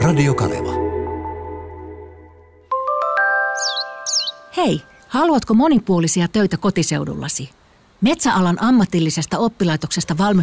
Radio Kaleva. Hei, haluatko monipuolisia töitä kotiseudullasi? Metsäalan ammatillisesta oppilaitoksesta valmistunut